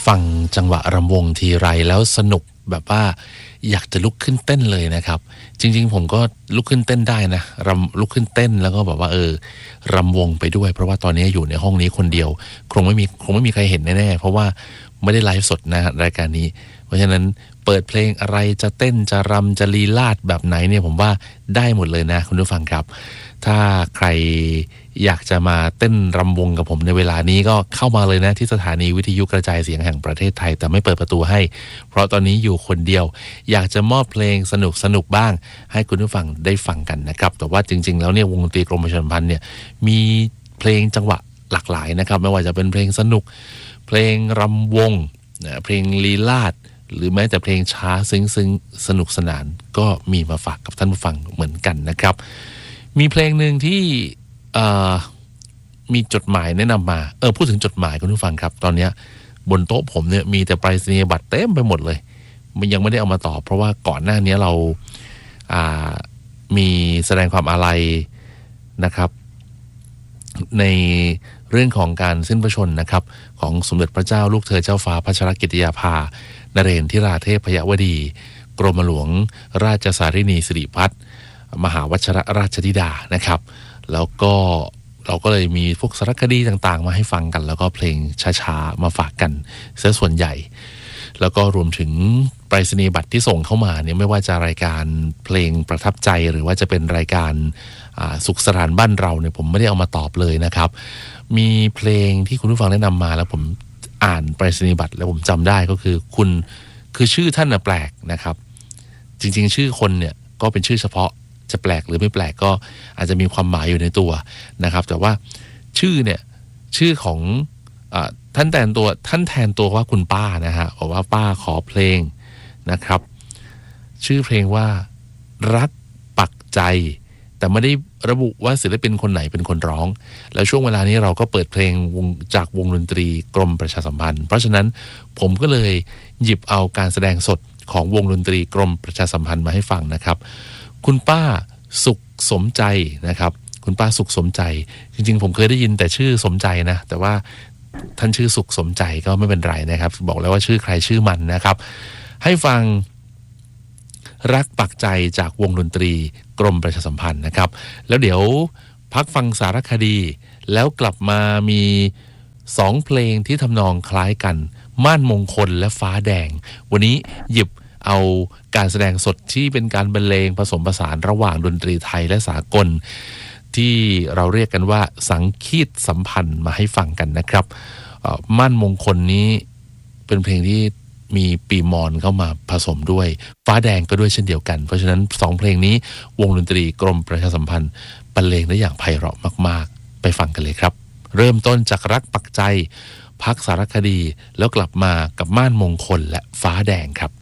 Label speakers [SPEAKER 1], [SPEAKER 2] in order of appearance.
[SPEAKER 1] ฟังจังหวะรำวงทีไรแล้วสนุกแบบว่าอยากจะลุกขึ้นเต้นเลยนะครับจริงๆผมก็ลุกขึ้นเต้นได้นะลุกขึ้นเต้นแล้วก็แบบว่ารำวงไปด้วยเพราะว่าตอนนี้อยู่ในห้องนี้คนเดียวคงไม่มีใครเห็นแน่ๆเพราะว่าไม่ได้ไลฟ์สดนะรายการนี้เพราะฉะนั้นเปิดเพลงอะไรจะเต้นจะรำจะลีลาดแบบไหนเนี่ยผมว่าได้หมดเลยนะคุณผู้ฟังครับถ้าใครอยากจะมาเต้นรำวงกับผมในเวลานี้ก็เข้ามาเลยนะที่สถานีวิทยุกระจายเสียงแห่งประเทศไทยแต่ไม่เปิดประตูให้เพราะตอนนี้อยู่คนเดียวอยากจะมอบเพลงสนุกบ้างให้คุณผู้ฟังได้ฟังกันนะครับแต่ว่าจริงๆแล้วเนี่ยวงดนตรีกรมประชาสัมพันธ์เนี่ยมีเพลงจังหวะหลากหลายนะครับไม่ว่าจะเป็นเพลงสนุกเพลงรำวงเพลงลีลาดหรือแม้แต่เพลงช้าซึ้งสนุกสนานก็มีมาฝากกับท่านผู้ฟังเหมือนกันนะครับมีเพลงหนึ่งที่มีจดหมายแนะนำมาพูดถึงจดหมายคุณผู้ฟังครับตอนนี้บนโต๊ะผมเนี่ยมีแต่ไปรษณียบัตรเต็มไปหมดเลยมันยังไม่ได้เอามาตอบเพราะว่าก่อนหน้านี้เรามีแสดงความอาลัยนะครับในเรื่องของการสิ้นพระชนม์นะครับของสมเด็จพระเจ้าลูกเธอเจ้าฟ้าพัชรกิติยาภานเรศทิราเทพพยวดีกรมหลวงราชสารินีสิริพัฒน์มหาวชิรราชธิดานะครับแล้วก็เราก็เลยมีพวกสารคดีต่างๆมาให้ฟังกันแล้วก็เพลงช้าๆมาฝากกันซะส่วนใหญ่แล้วก็รวมถึงไปรษณียบัตรที่ส่งเข้ามาเนี่ยไม่ว่าจะรายการเพลงประทับใจหรือว่าจะเป็นรายการสุขสรานบ้านเราเนี่ยผมไม่ได้เอามาตอบเลยนะครับมีเพลงที่คุณผู้ฟังแนะนำมาแล้วผมอ่านไปรษณียบัตรแล้วผมจำได้ก็คือชื่อท่านน่ะแปลกนะครับจริงๆชื่อคนเนี่ยก็เป็นชื่อเฉพาะจะแปลกหรือไม่แปลกก็อาจจะมีความหมายอยู่ในตัวนะครับแต่ว่าชื่อเนี่ยชื่อของท่านแทนตัวว่าคุณป้านะฮะบอกว่าป้าขอเพลงนะครับชื่อเพลงว่ารักปักใจแต่ไม่ได้ระบุว่าศิลปินคนไหนเป็นคนร้องแล้วช่วงเวลานี้เราก็เปิดเพลงจากวงดนตรีกรมประชาสัมพันธ์เพราะฉะนั้นผมก็เลยหยิบเอาการแสดงสดของวงดนตรีกรมประชาสัมพันธ์มาให้ฟังนะครับคุณป้าสุขสมใจนะครับคุณป้าสุขสมใจจริงๆผมเคยได้ยินแต่ชื่อสมใจนะแต่ว่าท่านชื่อสุขสมใจก็ไม่เป็นไรนะครับบอกแล้วว่าชื่อใครชื่อมันนะครับให้ฟังรักปักใจจากวงดนตรีกรมประชาสัมพันธ์นะครับแล้วเดี๋ยวพักฟังสารคดีแล้วกลับมามี2เพลงที่ทำนองคล้ายกันม่านมงคลและฟ้าแดงวันนี้หยิบเอาการแสดงสดที่เป็นการบรรเลงผสมผสานระหว่างดนตรีไทยและสากลที่เราเรียกกันว่าสังคีตสัมพันธ์มาให้ฟังกันนะครับม่านมงคลนี้เป็นเพลงที่มีปีมอนเข้ามาผสมด้วยฟ้าแดงก็ด้วยเช่นเดียวกันเพราะฉะนั้น2เพลงนี้วงดนตรีกรมประชาสัมพันธ์บรรเลงได้อย่างไพเราะมากๆไปฟังกันเลยครับเริ่มต้นจากรักปักใจพักสารคดีแล้วกลับมากับม่านมงคลและฟ้าแดงครับ